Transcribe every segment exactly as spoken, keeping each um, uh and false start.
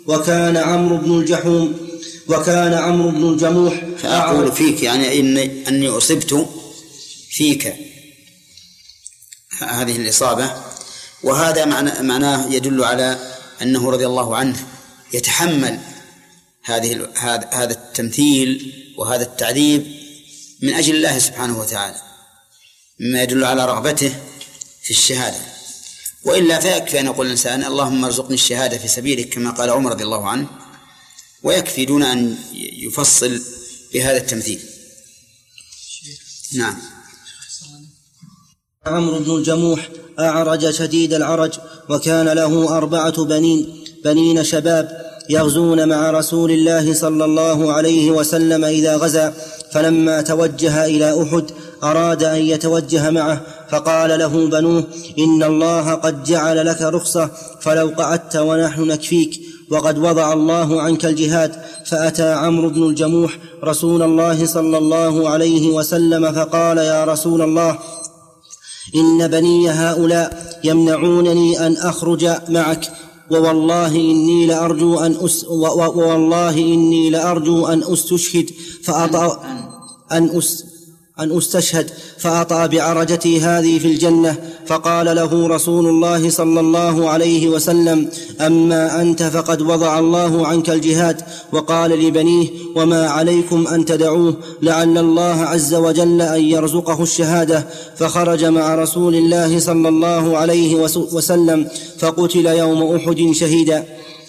وكان عمرو بن الجحوم وكان عمرو بن الجموح. فأقول فيك يعني إني, أني أصبت فيك هذه الإصابة، وهذا معناه يدل على أنه رضي الله عنه يتحمل هذه هذا التمثيل وهذا التعذيب من أجل الله سبحانه وتعالى، مما يدل على رغبته في الشهادة. وإلا فيكفي أن يقول الإنسان اللهم ارزقني الشهادة في سبيلك كما قال عمر رضي الله عنه، ويكفي دون أن يفصل بهذا التمثيل. نعم. عمرو بن الجموح أعرج شديد العرج، وكان له أربعة بنين بنين شباب يغزون مع رسول الله صلى الله عليه وسلم إذا غزا، فلما توجه إلى أحد أراد أن يتوجه معه، فقال له بنوه إن الله قد جعل لك رخصة، فلو قعدت ونحن نكفيك، وقد وضع الله عنك الجهاد. فأتى عمرو بن الجموح رسول الله صلى الله عليه وسلم فقال يا رسول الله إن بني هؤلاء يمنعونني أن أخرج معك، ووالله إني لأرجو أن أس ووالله إني لأرجو أن أستشهد فأطأ أن أس أن أستشهد فأطأ بعرجتي هذه في الجنة. فقال له رسول الله صلى الله عليه وسلم أما أنت فقد وضع الله عنك الجهاد. وقال لبنيه وما عليكم أن تدعوه لعل الله عز وجل أن يرزقه الشهادة. فخرج مع رسول الله صلى الله عليه وسلم فقتل يوم أحد شهيدا.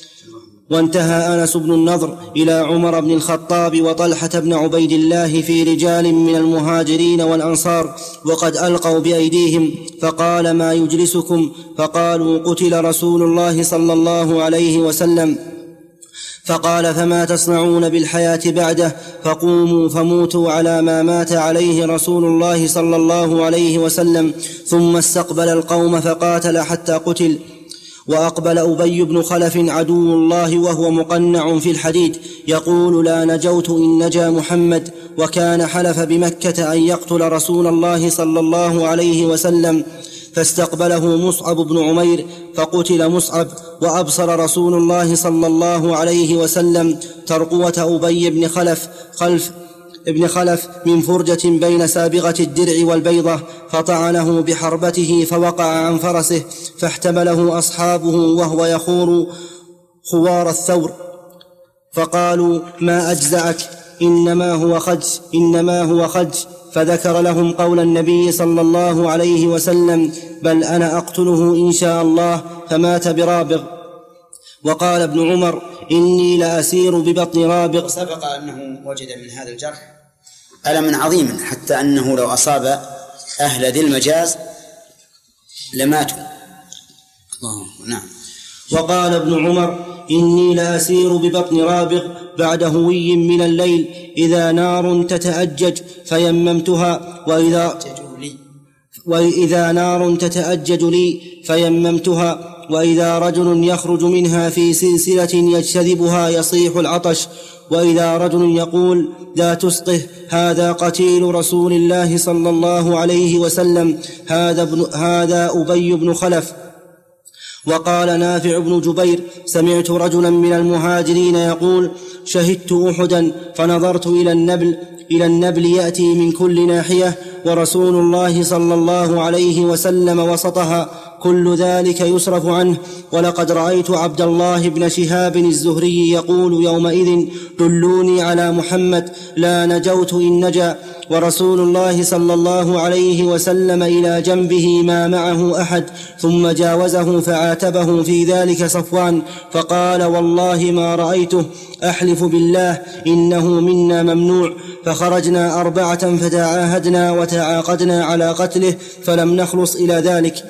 وانتهى أنس بن النضر إلى عمر بن الخطاب وطلحة بن عبيد الله في رجال من المهاجرين والأنصار وقد ألقوا بأيديهم، فقال ما يجلسكم؟ فقالوا قتل رسول الله صلى الله عليه وسلم. فقال فما تصنعون بالحياة بعده؟ فقوموا فموتوا على ما مات عليه رسول الله صلى الله عليه وسلم. ثم استقبل القوم فقاتل حتى قتل. وأقبل أبي بن خلف عدو الله وهو مقنع في الحديد يقول لا نجوت إن نجا محمد، وكان حلف بمكة أن يقتل رسول الله صلى الله عليه وسلم. فاستقبله مصعب بن عمير فقتل مصعب. وأبصر رسول الله صلى الله عليه وسلم ترقوة أبي بن خلف خلف ابن خلف من فرجة بين سابغة الدرع والبيضة، فطعنه بحربته فوقع عن فرسه، فاحتمله أصحابه وهو يخور خوار الثور، فقالوا ما أجزعك؟ إنما هو خج إنما هو خج فذكر لهم قول النبي صلى الله عليه وسلم بل أنا أقتله إن شاء الله، فمات برابغ. وقال ابن عمر إني لأسير ببطن رابغ. سبق أنه وجد من هذا الجرح ألم عظيما حتى أنه لو أصاب أهل ذي المجاز لماتوا. الله. نعم. وقال ابن عمر إني لأسير ببطن رابغ بعد هوي من الليل إذا نار تتأجج فيممتها وإذا, وإذا نار تتأجج لي فيممتها وإذا رجل يخرج منها في سلسلة يجتذبها يصيح العطش، وإذا رجل يقول لا تسقه هذا قتيل رسول الله صلى الله عليه وسلم هذا, ابن هذا أبي بن خلف. وقال نافع بن جبير سمعت رجلا من المهاجرين يقول شهدت أحدا فنظرت إلى النبل إلى النبل يأتي من كل ناحية ورسول الله صلى الله عليه وسلم وسطها، كل ذلك يصرف عنه. ولقد رأيت عبد الله بن شهاب الزهري يقول يومئذ دلوني على محمد لا نجوت إن نجا، ورسول الله صلى الله عليه وسلم إلى جنبه ما معه أحد، ثم جاوزه فعاتبه في ذلك صفوان فقال والله ما رأيته أحلف بالله إنه منا ممنوع. فخرجنا أربعة فتعاهدنا وتعاقدنا على قتله فلم نخلص إلى ذلك.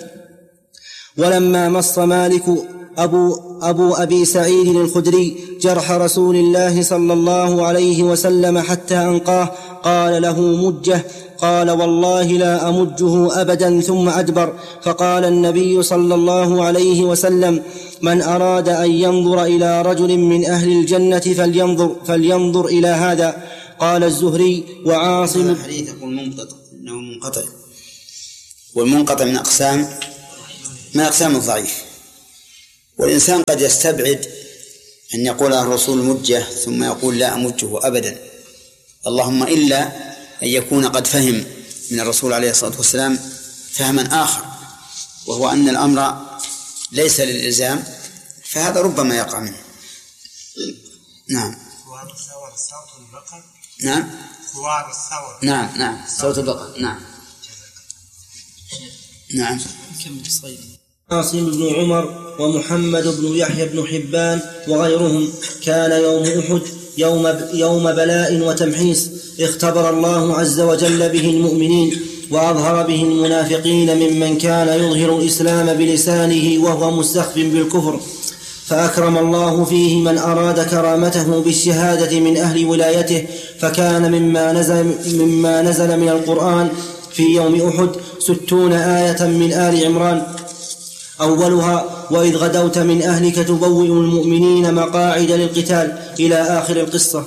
ولما مص مالك أبو, أبو أبي سعيد الخدري جرح رسول الله صلى الله عليه وسلم حتى أنقاه قال له مجه، قال والله لا أمجه أبدا، ثم أدبر. فقال النبي صلى الله عليه وسلم من أراد أن ينظر إلى رجل من أهل الجنة فلينظر, فلينظر إلى هذا. قال الزهري وعاصم. الحديث يقول منقطع إنه منقطع، والمنقطع من أقسام من أقسام الضعيف، والإنسان قد يستبعد أن يقول الرسول مجه ثم يقول لا أمجه أبدا، اللهم إلا أن يكون قد فهم من الرسول عليه الصلاة والسلام فهما آخر، وهو أن الأمر ليس للإلزام، فهذا ربما يقع منه. نعم. نعم. نعم نعم صوت البقر. نعم نعم. عاصم بن عمر ومحمد بن يحيى بن حبان وغيرهم كان يوم أحد يوم, يوم بلاء وتمحيص اختبر الله عز وجل به المؤمنين وأظهر به المنافقين ممن كان يظهر الإسلام بلسانه وهو مستخف بالكفر، فأكرم الله فيه من أراد كرامته بالشهادة من أهل ولايته، فكان مما نزل, مما نزل من القرآن في يوم أحد ستون آية من آل عمران، أولها وإذ غدوت من أهلك تبوئ المؤمنين مقاعد للقتال إلى آخر القصة.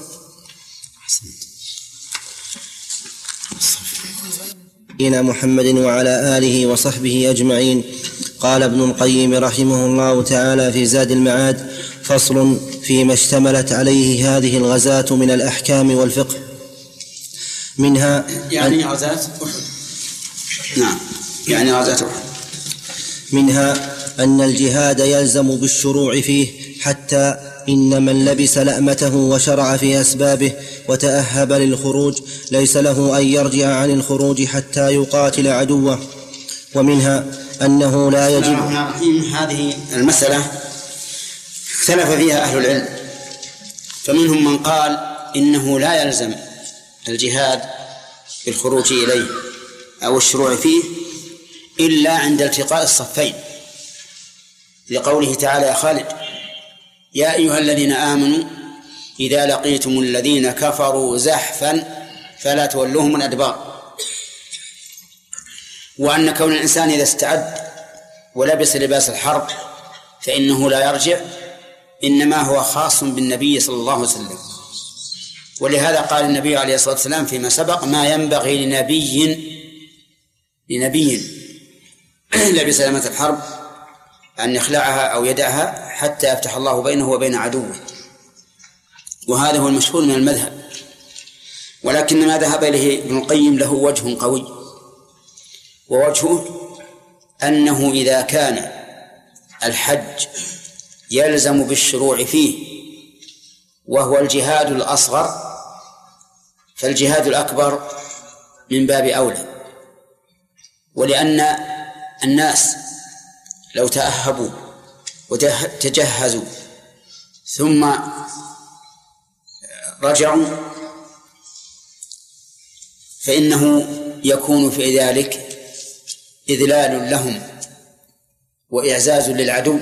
إلى محمد وعلى آله وصحبه أجمعين. قال ابن القيم رحمه الله تعالى في زاد المعاد: فصل فيما اشتملت عليه هذه الغزاة من الأحكام والفقه. منها يعني غزاة أحد. نعم يعني غزاة أحد. منها أن الجهاد يلزم بالشروع فيه، حتى إن من لبس لأمته وشرع في أسبابه وتأهب للخروج ليس له أن يرجع عن الخروج حتى يقاتل عدوه. ومنها أنه لا يجب. هذه المسألة اختلف فيها أهل العلم، فمنهم من قال إنه لا يلزم الجهاد بالخروج إليه أو الشروع فيه إلا عند التقاء الصفين، لقوله تعالى: يا خالد يا أيها الذين آمنوا إذا لقيتم الذين كفروا زحفا فلا تولوهم الأدبار. وأن كون الإنسان إذا استعد ولبس لباس الحرب فإنه لا يرجع، إنما هو خاص بالنبي صلى الله عليه وسلم. ولهذا قال النبي عليه الصلاة والسلام فيما سبق: ما ينبغي لنبي لنبي لبس لباس الحرب أن يخلعها أو يدعها حتى يفتح الله بينه وبين عدوه. وهذا هو المشهور من المذهب، ولكن ما ذهب إليه ابن القيم له وجه قوي، ووجهه أنه إذا كان الحج يلزم بالشروع فيه وهو الجهاد الأصغر، فالجهاد الأكبر من باب أولى. ولأن الناس لو تأهبوا وتجهزوا ثم رجعوا فإنه يكون في ذلك إذلال لهم وإعزاز للعدو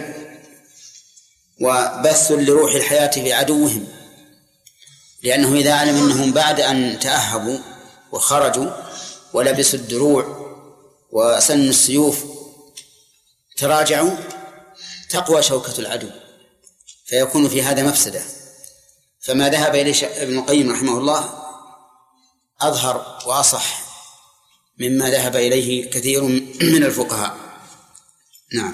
وبث لروح الحياة في عدوهم، لأنه إذا علم أنهم بعد أن تأهبوا وخرجوا ولبسوا الدروع وسنوا السيوف تراجعوا تقوى شوكة العدو، فيكون في هذا مفسدة. فما ذهب إليه ابن القيم رحمه الله أظهر وأصح مما ذهب إليه كثير من الفقهاء. نعم.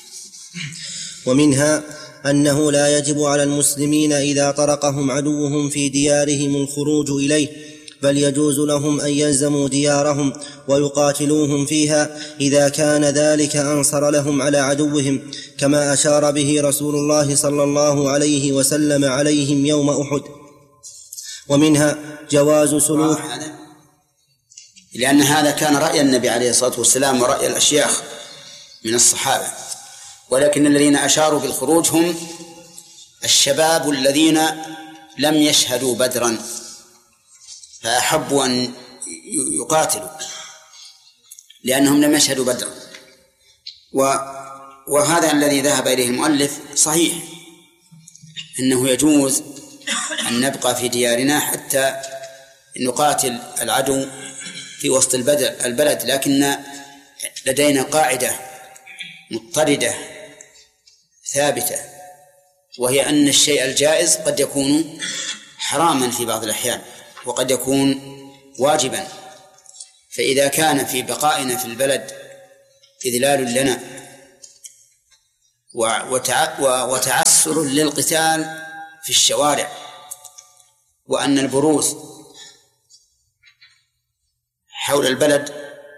ومنها أنه لا يجب على المسلمين إذا طرقهم عدوهم في ديارهم الخروج إليه، بل يجوز لهم أن يلزموا ديارهم ويقاتلوهم فيها إذا كان ذلك أنصر لهم على عدوهم، كما أشار به رسول الله صلى الله عليه وسلم عليهم يوم أحد. ومنها جواز سلوك، لأن هذا كان رأي النبي عليه الصلاة والسلام ورأي الأشياخ من الصحابة، ولكن الذين أشاروا بالخروج هم الشباب الذين لم يشهدوا بدرا فأحبوا أن يقاتلوا لأنهم لم يشهدوا بدرا. وهذا الذي ذهب إليه المؤلف صحيح، أنه يجوز أن نبقى في ديارنا حتى نقاتل العدو في وسط البلد، لكن لدينا قاعدة مضطردة ثابتة، وهي أن الشيء الجائز قد يكون حراما في بعض الأحيان وقد يكون واجبا. فإذا كان في بقائنا في البلد إذلال لنا وتعسر للقتال في الشوارع، وأن البروز حول البلد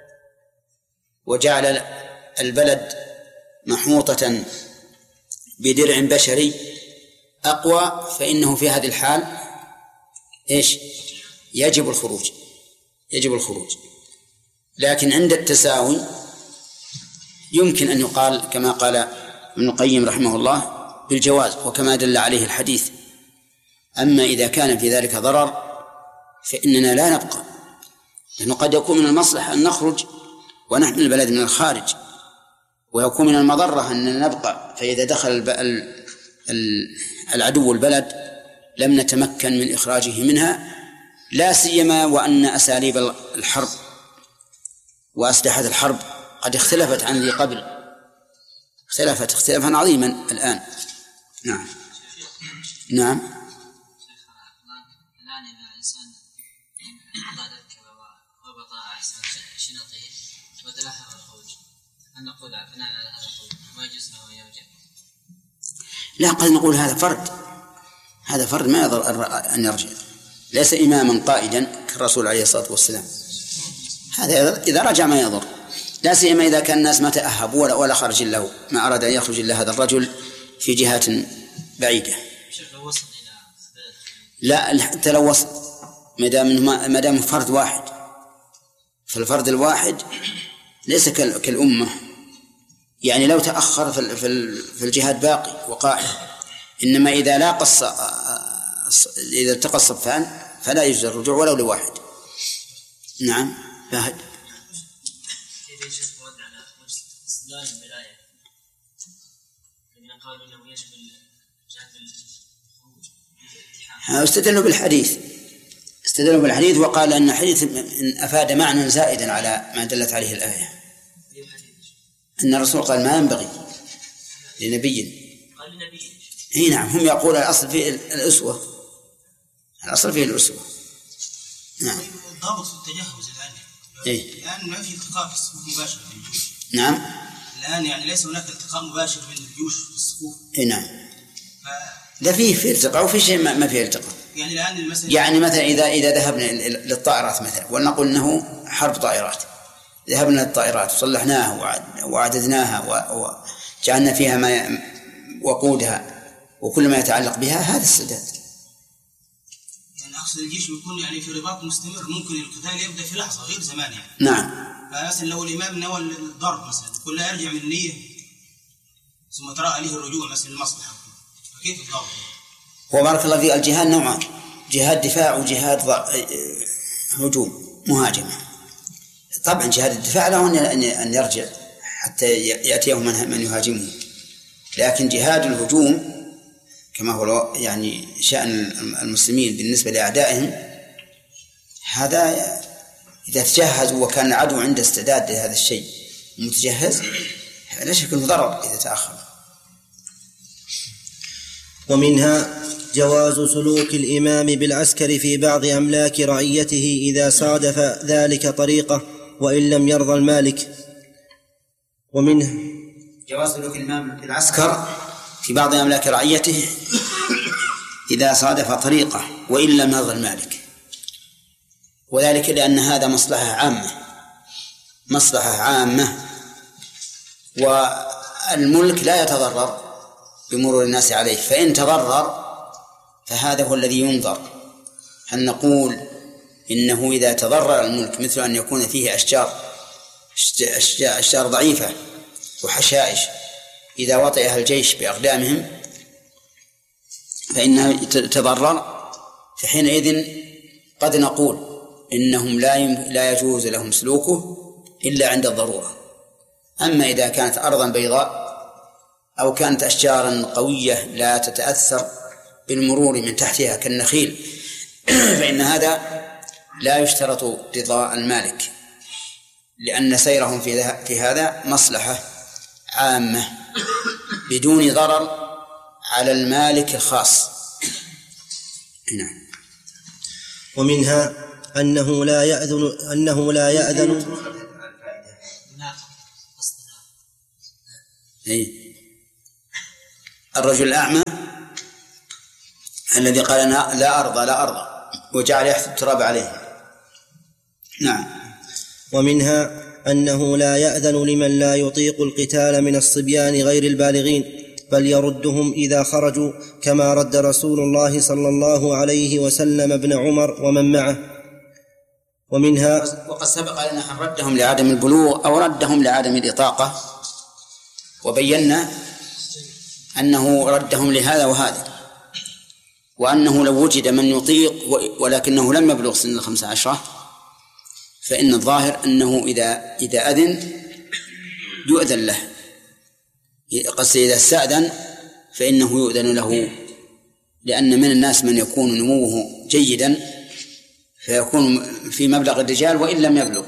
وجعل البلد محوطة بدرع بشري أقوى، فإنه في هذه الحال إيش؟ يجب الخروج يجب الخروج لكن عند التساوي يمكن أن يقال كما قال ابن القيم رحمه الله بالجواز، وكما دل عليه الحديث. أما إذا كان في ذلك ضرر فإننا لا نبقى، لأنه قد يكون من المصلحة أن نخرج ونحمل البلد من الخارج، ويكون من المضرة أننا نبقى، فإذا دخل العدو البلد لم نتمكن من إخراجه منها، لا سيما وأن أساليب الحرب وأسلحة الحرب قد اختلفت عن ذي قبل، اختلفت اختلافا عظيما الآن. نعم نعم. الآن إذا إنسان ركب وربط أحسن شنطه وتلحق الخروج، هل نقول بناء على هذا الخروج ما يجوز له ويرجع؟ لا، قد نقول هذا فرد، هذا فرد ما يضر أن يرجع، ليس إماما قائدا كالرسول عليه الصلاة والسلام، هذا إذا رجع ما يضر، لا سيما إذا كان الناس ما تأهبوا ولا, ولا خرج له، ما أراد أن يخرج إلا هذا الرجل في جهات بعيدة. لا، حتى لو وصل، ما دام فرد واحد، فالفرد الواحد ليس كالأمة، يعني لو تأخر في الجهاد باقي وقاعد، إنما إذا لاقى إذا التقى الصفان فلا يجوز الرجوع ولو لواحد. نعم فهد. كيف يجوز الرد على استدلال الولاية الذين قالوا انه يجب جهاد الخروج؟ استدلوا بالحديث استدلوا بالحديث وقال أن الحديث أفاد معنى زائدا على ما دلت عليه الآية، أن الرسول قال ما ينبغي لنبي قال لنبي. إيه نعم، هم يقول الأصل فيه الأسوة، الأصل فيه الأسوة. نعم. ضابط في التجهز الآن إيه؟ الآن ما في التقاء في الصفوف مباشرة في الجيوش. نعم. الآن يعني ليس هناك التقاء مباشر بين الجيوش في الصفوف. إيه نعم. ف... لا فيه في التقاء وفي شيء ما فيه التقاء. يعني الآن المسألة يعني مثلا إذا إذا ذهبنا للطائرات مثلا، ولنقول أنه حرب طائرات، ذهبنا للطائرات وصلحناها وعددناها وجعلنا فيها ما وقودها وكل ما يتعلق بها، هذا السداد. يعني أقصد الجيش يكون يعني في رباط مستمر، ممكن القتال يبدأ في لحظة غير زمان يعني. نعم. فمثلا لو الإمام نوى الضرب مثلا كل يرجع من النية ثم ترى عليه الرجوع مثلا المصلحة، فكيف الضرب؟ وبارك الله في الجهاد نوعان، جهاد دفاع وجهاد هجوم مهاجمة. طبعا جهاد الدفاع له أن يرجع حتى يأتيه من يهاجمه، لكن جهاد الهجوم كما هو يعني شأن المسلمين بالنسبة لأعدائهم، هذا إذا تجهزوا وكان العدو عنده استعداد لهذا الشيء متجهز لا شك أنه ضرر إذا تأخر. ومنها جواز سلوك الإمام بالعسكر في بعض أملاك رعيته إذا صادف ذلك طريقة وإن لم يرضى المالك. ومنها جواز سلوك الإمام بالعسكر في بعض أملاك رعيته إذا صادف طريقة وإن لم يرضى المالك، وذلك لأن هذا مصلحة عامة مصلحة عامة والملك لا يتضرر بمرور الناس عليه، فإن تضرر فهذا هو الذي ينظر. هل نقول إنه إذا تضرر الملك مثل أن يكون فيه أشجار أشجار ضعيفة وحشائش إذا وطئها الجيش بأقدامهم فإنها تضرر، فحينئذ قد نقول إنهم لا لا يجوز لهم سلوكه إلا عند الضرورة. أما إذا كانت أرضا بيضاء أو كانت أشجارا قوية لا تتأثر بالمرور من تحتها كالنخيل فإن هذا لا يشترط رضا المالك، لأن سيرهم في هذا مصلحة عامة بدون ضرر على المالك الخاص. نعم. ومنها أنه لا يأذن أنه لا يأذن إيه؟ الرجل الأعمى الذي قال لا أرضى لا أرضى وجعل يحث التراب عليه. نعم. ومنها أنه لا يأذن لمن لا يطيق القتال من الصبيان غير البالغين، بل يردهم إذا خرجوا، كما رد رسول الله صلى الله عليه وسلم ابن عمر ومن معه. ومنها وقد سبق لنا أن ردهم لعدم البلوغ أو ردهم لعدم الإطاقة، وبينا أنه ردهم لهذا وهذا، وأنه لو وجد من يطيق ولكنه لم يبلغ سن الخمسة عشرة فإن الظاهر أنه إذا إذا أذن يؤذن له، قصد إذا استأذن فإنه يؤذن له، لأن من الناس من يكون نموه جيدا فيكون في مبلغ الرجال وإن لم يبلغ.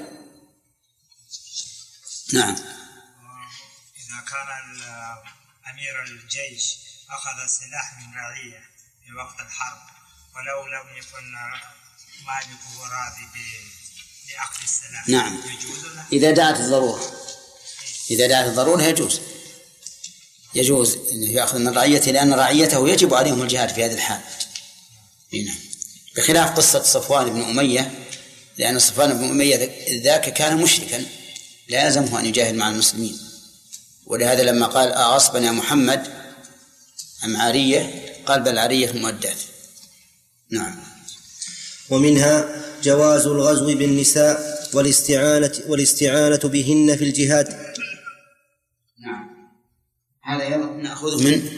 نعم. إذا كان أمير الجيش أخذ السلاح من رعية في وقت الحرب ولو لم يكن مالكه راضي بأخذ السلاح، نعم، يجوز له؟ إذا دعت الضرورة، إذا دعت الضرورة يجوز يجوز أنه يأخذ من رعيته، لأن رعيته يجب عليهم الجهاد في هذه الحال. نعم. بخلاف قصة صفوان بن أمية، لأن صفوان بن أمية ذاك كان مشركا لا يلزمه أن يجاهد مع المسلمين، ولهذا لما قال أغصبا يا محمد أم عارية قال بل عارية مؤدات. نعم. ومنها جواز الغزو بالنساء والاستعانة, والاستعانة بهن في الجهاد. نعم. هذا نأخذه من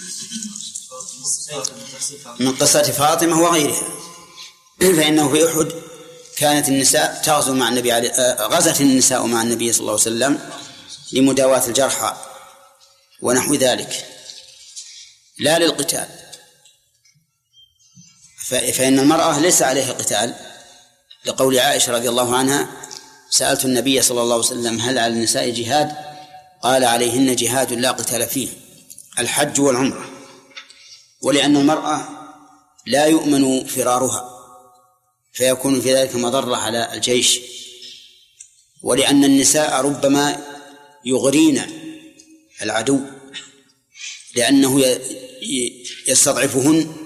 من قصة فاطمة وغيرها، فإنه في أحد كانت النساء تغزو مع النبي عليه غزت النساء مع النبي صلى الله عليه وسلم لمداواة الجرحى ونحو ذلك لا للقتال، فإن المرأة ليس عليها قتال، لقول عائشة رضي الله عنها سألت النبي صلى الله عليه وسلم هل على النساء جهاد؟ قال عليهن جهاد لا قتال فيه، الحج والعمرة. ولأن المرأة لا يؤمن فرارها فيكون في ذلك مضرة على الجيش، ولأن النساء ربما يغرين العدو لأنه يستضعفهن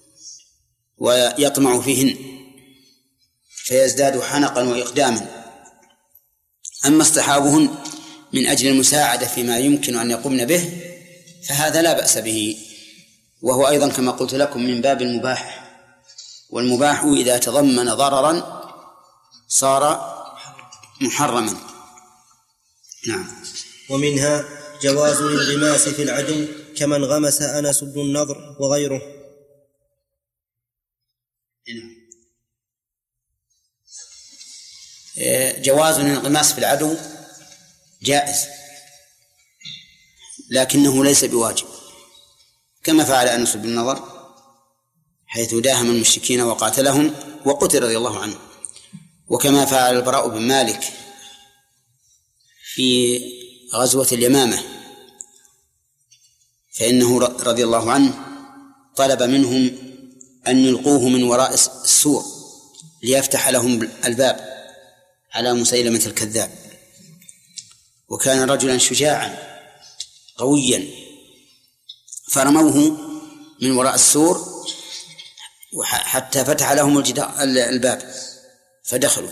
ويطمع فيهن فيزداد حنقا وإقداما. أما اصطحابهن من أجل المساعدة فيما يمكن أن يقومن به فهذا لا بأس به، وهو أيضا كما قلت لكم من باب المباح، والمباح إذا تضمن ضررا صار محرما. نعم. ومنها جواز الانغماس في العدو كمن غمس أنس بن النضر وغيره. جواز الانغماس في العدو جائز لكنه ليس بواجب، كما فعل أنس بن النضر حيث داهم المشركين وقاتلهم وقتل رضي الله عنه، وكما فعل البراء بن مالك في غزوة اليمامة، فإنه رضي الله عنه طلب منهم أن يلقوه من وراء السور ليفتح لهم الباب على مسيلمة الكذاب، وكان رجلا شجاعا قويا، فرموه من وراء السور حتى فتح لهم الباب فدخلوا.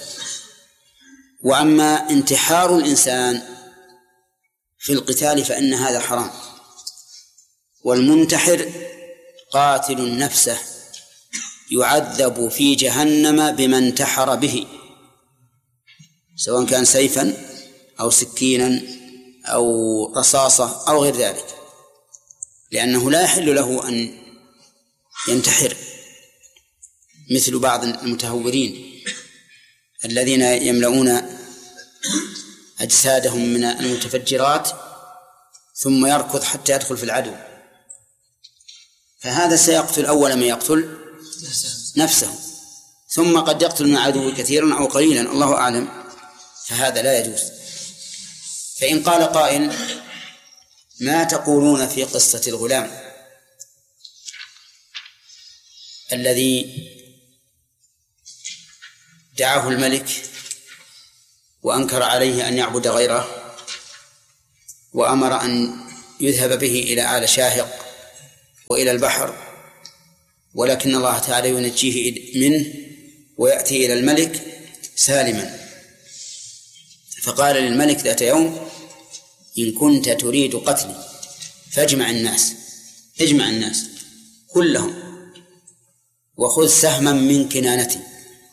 وأما انتحار الإنسان في القتال فإن هذا حرام، والمنتحر قاتل نفسه يعذب في جهنم بما انتحر به، سواء كان سيفا أو سكينا أو رصاصة أو غير ذلك، لأنه لا يحل له أن ينتحر مثل بعض المتهورين الذين يملؤون أجسادهم من المتفجرات ثم يركض حتى يدخل في العدو، فهذا سيقتل أول ما يقتل نفسه، ثم قد يقتل من عدو كثيرا أو قليلا الله أعلم، فهذا لا يجوز. فإن قال قائل ما تقولون في قصة الغلام الذي دعاه الملك وأنكر عليه أن يعبد غيره وأمر أن يذهب به إلى آل شاهق وإلى البحر ولكن الله تعالى ينجيه منه ويأتي إلى الملك سالما. فقال للملك ذات يوم: إن كنت تريد قتلي فاجمع الناس اجمع الناس كلهم وخذ سهما من كنانتي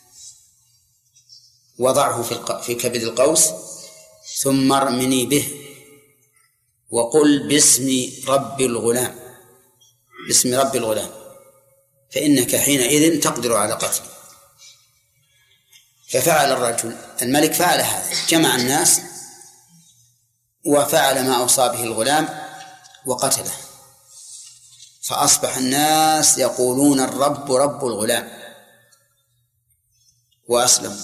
وضعه في في كبد القوس ثم ارمني به وقل باسم رب الغلام باسم رب الغلام فإنك حينئذ تقدر على قتلي. ففعل الرجل الملك فعل هذا، جمع الناس وفعل ما أوصى به الغلام وقتله. فأصبح الناس يقولون الرب رب الغلام وأسلم.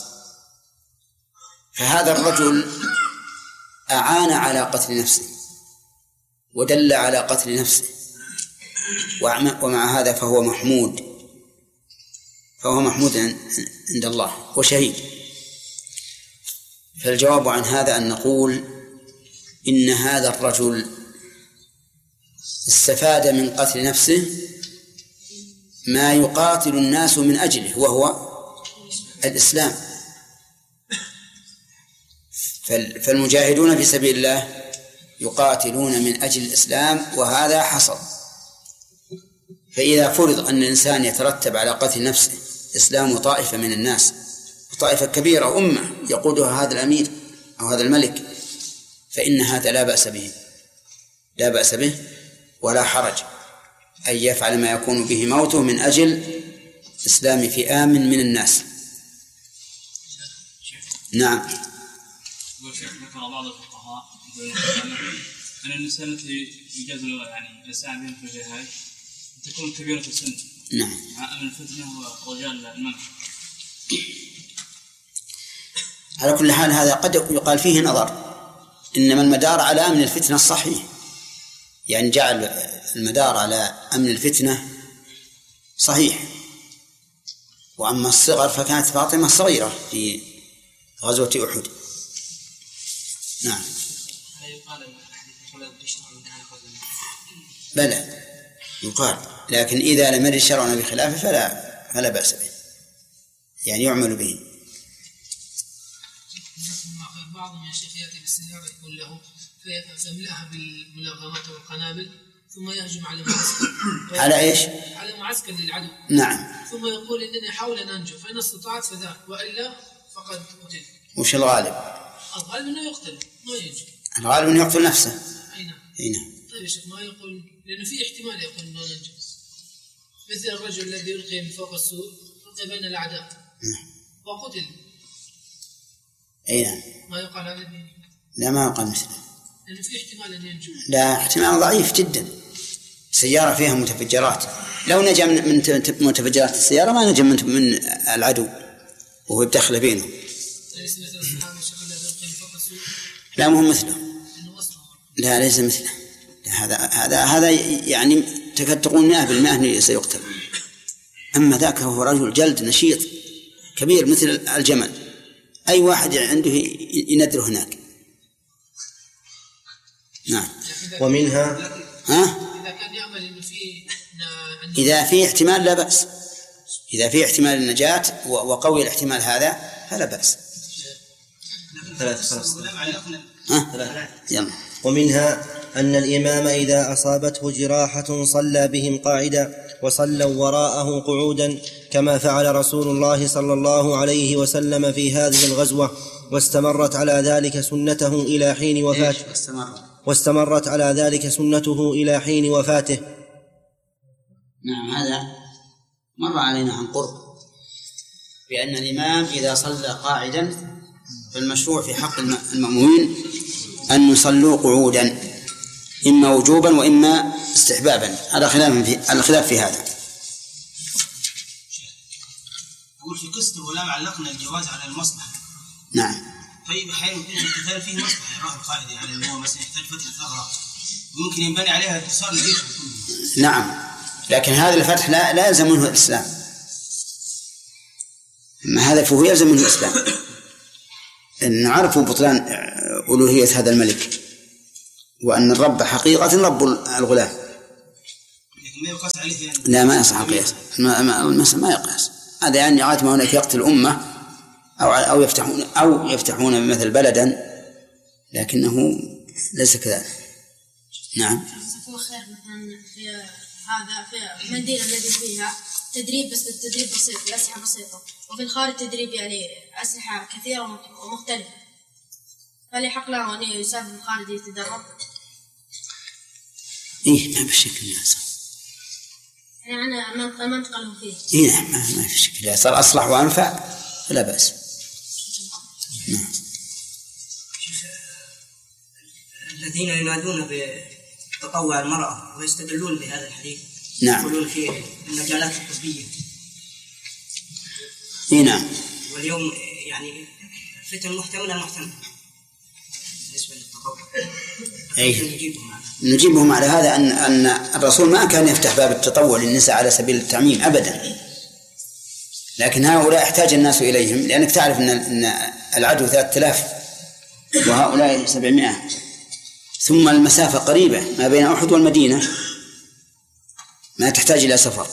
فهذا الرجل أعان على قتل نفسه ودل على قتل نفسه، ومع هذا فهو محمود فهو محمود عند الله وشهيد. فالجواب عن هذا أن نقول إن هذا الرجل استفاد من قتل نفسه ما يقاتل الناس من أجله وهو الإسلام. فالمجاهدون في سبيل الله يقاتلون من أجل الإسلام وهذا حصل. فإذا فرض أن الإنسان يترتب على قتل نفسه إسلام طائفة من الناس، طائفة كبيرة أمة يقودها هذا الأمير أو هذا الملك، فإن هذا لا بأس به لا بأس به ولا حرج أن يفعل ما يكون به موته من أجل إسلام فئام من الناس. نعم. ذكر بعض الفقهاء أن النساء التي يجاز يعني يسعى بهم في الجهاد تكون كبيرة السن. نعم. مع أمن الفتنة ورجال المنع. على كل حال هذا قد يقال فيه نظر، إنما المدار على أمن الفتنة الصحيح، يعني جعل المدار على أمن الفتنة صحيح. وأما الصغر فكانت فاطمة صغيرة في غزوة أحد. نعم. بلى يقال، لكن إذا لم يرد شرعنا بخلافه فلا فلا بأس به، يعني يعمل به. بعضهم يا شيخ يأتي بالسيارة يقول له فيملأها بالملغمات والقنابل ثم يهجم على معسكر على إيش؟ على معسكر للعدو. نعم. ثم يقول إنني أحاول أن أنجو، فإن استطعت فذاك وإلا فقد قتل. وش الغالب؟ الغالب أنه يقتل ما ينجو. الغالب أنه يقتل نفسه. أي نعم. أي نعم. طيب يا شيخ ما يقول، لأنه في احتمال يقول أنه ننجو، مثل الرجل الذي يلقي من فوق السور ألقي بين الأعداء وقتل. أي نعم. ما يقال هذا؟ لا ما يقال مثله، لأنه في احتمال أن ينجو. لا احتمال ضعيف جدا. سيارة فيها متفجرات، لو نجا من متفجرات السيارة ما نجا من العدو وهو يدخل بينه. ليس مثل الصحابة الشيخ الذي يلقي من فوق السور. لا مو مثله. لا ليس مثله. هذا هذا هذا يعني تكاد تقول مئة بالمئة أنه سيقتل. أما ذاك هو رجل جلد نشيط كبير مثل الجمل، أي واحد عنده يندره هناك. نعم. ومنها ها؟ إذا كان يعمل إنه في إذا في احتمال لا بأس، إذا في احتمال النجاة وقوي الاحتمال هذا فلا بأس. ثلاثة خلاص. ها؟ يلا. ومنها أن الإمام إذا أصابته جراحة صلى بهم قاعدا وصلوا وراءه قعودا، كما فعل رسول الله صلى الله عليه وسلم في هذه الغزوة، واستمرت على ذلك سنته إلى حين وفاته واستمرت على ذلك سنته إلى حين وفاته. نعم. هذا مر علينا عن قرب بأن الإمام إذا صلى قاعدا فالمشروع في حق المأمومين أن يصلوا قعودا، إما وجوبا وإما استحبابا، على خلاف في على خلاف في هذا. أقول في قصة الغلام علقنا الجواز على المصلحة. نعم. طيب أحيانا يكون القتال فيه مصلحة، يراه القائد يعني أنه مثلا يحتاج فترة ثغرة وممكن ينبني عليها اتصال الجيش. نعم، لكن هذا الفتح لا لا يلزم منه الإسلام، ما هدفه يلزم منه الإسلام، أن نعرف بطلان ألوهية هذا الملك وأن الرب حقيقة رب الغلام. ما يقاس عليه يعني. لا ما يصح القياس، المسألة ما يقاس هذا، يعني لغاية ما هناك يقتل الأمة أو أو يفتحون أو يفتحون مثل بلدا، لكنه ليس كذلك. نعم. جزاكم خير. مثلا في هذا في المدينة التي فيها تدريب، بس التدريب بسيط بأسلحة بسيطة، وفي الخارج تدريب يعني أسلحة كثيرة ومختلفة، فهل يحق له أن يسافر في الخارج يتدرب؟ إيه ما بشكل ياسر. يعني أنا المنطقة اللي فيه. إيه ما ما في شكل ياسر، أصلح وأنفع فلا بأس. نعم. الذين ينادون بتطوع المرأة ويستدلون بهذا الحديث. نعم. يقولون في المجالات الطبية. إيه نعم. واليوم يعني فتن محتملة محتملة بالنسبة للتطوع. أي. نجيبهم على هذا أن أن الرسول ما كان يفتح باب التطوع للنساء على سبيل التعميم أبدا، لكن هؤلاء احتاج الناس إليهم، لأنك تعرف أن أن العدو ثلاثة آلاف وهؤلاء سبعمائة، ثم المسافة قريبة ما بين أحد والمدينة، ما تحتاج إلى سفر،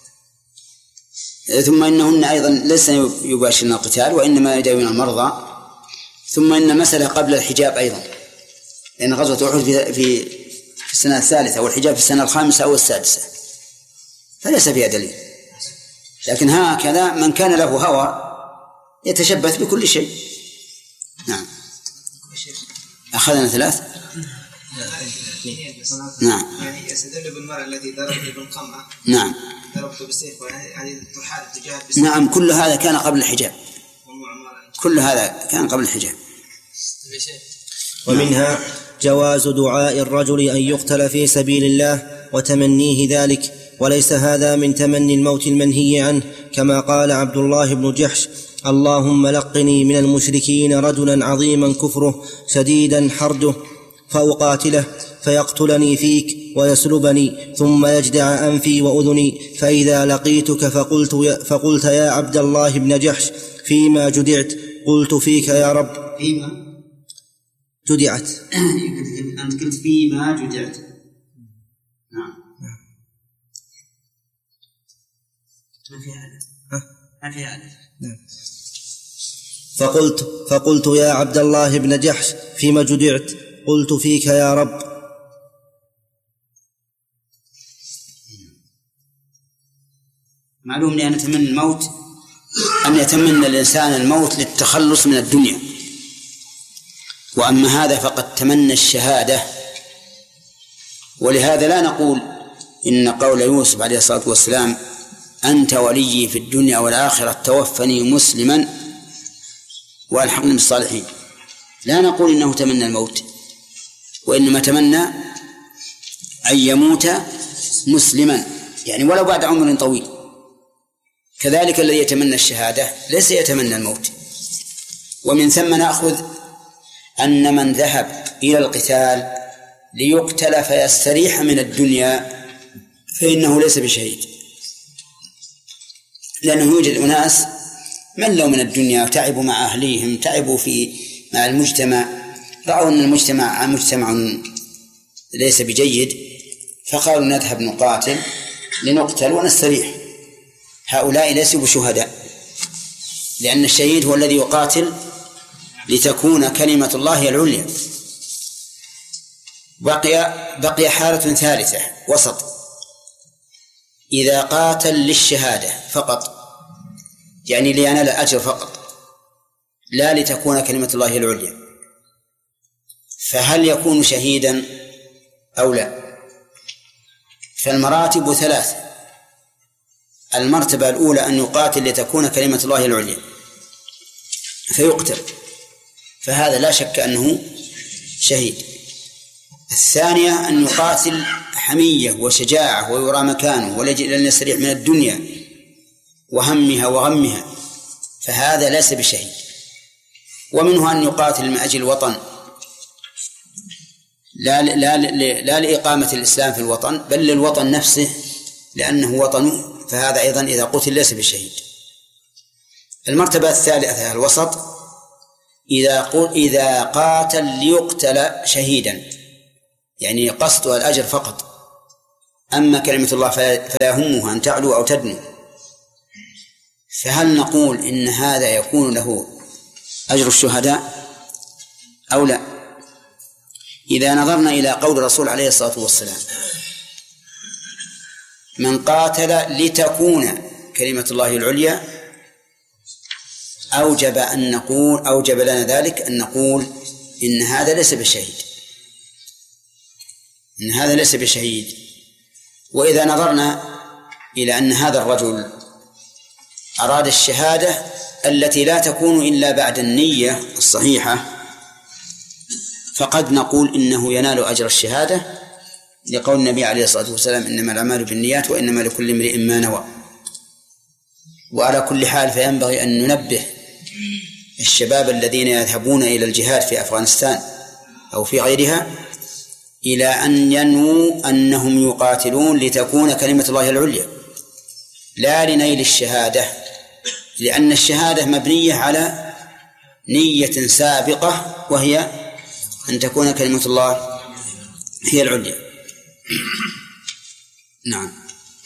ثم إنهن أيضا ليس يباشرن القتال وإنما يداوين المرضى، ثم إن مسألة قبل الحجاب أيضا، لأن غزوة أحد في في السنة الثالثة والحجاب في السنة الخامسة أو السادسة، فليس فيها دليل. لكن هكذا من كان له هوى يتشبث بكل شيء. نعم. أخذنا ثلاث. نعم. يعني يستدل بالمرأة التي ضربت بالقمع. نعم. ضربته بالسيف يعني تحارب تجاهد بالسيف. نعم كل هذا كان قبل الحجاب. كل هذا كان قبل الحجاب. ومنها جواز دعاء الرجل أن يقتل في سبيل الله وتمنيه ذلك، وليس هذا من تمني الموت المنهي عنه، كما قال عبد الله بن جحش: اللهم لقني من المشركين رجلا عظيما كفره شديدا حرده فأقاتله فيقتلني فيك ويسلبني ثم يجدع أنفي وأذني، فإذا لقيتك فقلت يا, فقلت يا عبد الله بن جحش فيما جدعت؟ قلت فيك يا رب. فيما جدعت. أنت قلت فيما جدعت. نعم. ما في هذا. ما في هذا. نعم. فقلت فقلت يا عبد الله بن جحش فيما جدعت؟ قلت فيك يا رب. معلوم لأن نتمنى الموت أن يتمنى الإنسان الموت للتخلص من الدنيا، وأما هذا فقد تمنى الشهادة. ولهذا لا نقول إن قول يوسف عليه الصلاة والسلام أنت ولي في الدنيا والآخرة توفني مسلما والحقني بالصالحين، لا نقول إنه تمنى الموت، وإنما تمنى أن يموت مسلما، يعني ولو بعد عمر طويل. كذلك الذي يتمنى الشهادة ليس يتمنى الموت. ومن ثم نأخذ أن من ذهب إلى القتال ليقتل فيستريح من الدنيا فإنه ليس بشهيد، لأنه يوجد أناس ملوا من الدنيا وتعبوا مع أهليهم، تعبوا في مع المجتمع، رأوا أن المجتمع مجتمع ليس بجيد، فقالوا نذهب نقاتل لنقتل ونستريح. هؤلاء ليسوا بشهداء، لأن الشهيد هو الذي يقاتل لتكون كلمة الله العليا. بقي بقي حالة ثالثة وسط، إذا قاتل للشهادة فقط، يعني لينال أجر فقط لا لتكون كلمة الله العليا، فهل يكون شهيدا أو لا؟ فالمراتب ثلاث. المرتبة الأولى أن يقاتل لتكون كلمة الله العليا فيقتل، فهذا لا شك أنه شهيد. الثانية أن يقاتل حمية وشجاعة ويرى مكانه ولن يستريح من الدنيا وهمها وغمها، فهذا ليس بشهيد. ومنه أن يقاتل من أجل الوطن، لا, لا, لا, لا لإقامة الإسلام في الوطن بل للوطن نفسه لأنه وطنه، فهذا أيضا إذا قتل ليس بشهيد. المرتبة الثالثة الوسط، إذا قل إذا قاتل ليقتل شهيدا، يعني قصده الأجر فقط، أما كلمة الله فلا يهمها أن تعلو أو تدنو، فهل نقول إن هذا يكون له أجر الشهداء أو لا؟ إذا نظرنا إلى قول الرسول عليه الصلاة والسلام من قاتل لتكون كلمة الله العليا، أوجب أن نقول أوجب لنا ذلك أن نقول إن هذا ليس بشهيد، إن هذا ليس بشهيد. وإذا نظرنا إلى أن هذا الرجل أراد الشهادة التي لا تكون إلا بعد النية الصحيحة، فقد نقول إنه ينال أجر الشهادة لقول النبي عليه الصلاة والسلام إنما الأعمال بالنيات وإنما لكل امرئ ما نوى. وعلى كل حال فينبغي أن ننبه الشباب الذين يذهبون إلى الجهاد في أفغانستان أو في غيرها إلى أن ينووا أنهم يقاتلون لتكون كلمة الله العليا لا لنيل الشهادة، لأن الشهادة مبنية على نية سابقة وهي أن تكون كلمة الله هي العليا. نعم. ما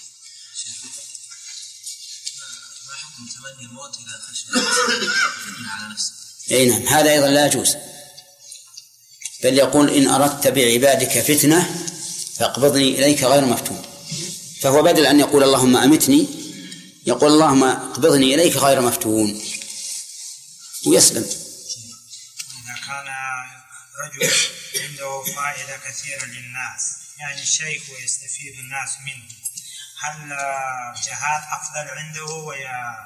حكم تمني الموت إذا خشي على نفسه؟ أي نعم، هذا أيضا لا يجوز، بل يقول إن أردت بعبادك فتنة فاقبضني إليك غير مفتون، فهو بدل أن يقول اللهم أمتني يقول اللهم اقبضني إليك غير مفتون ويسلم. إذا كان رجل عنده فائدة كثيرة للناس، يعني شيء ويستفيد الناس منه، هل الجهاد أفضل عنده ويا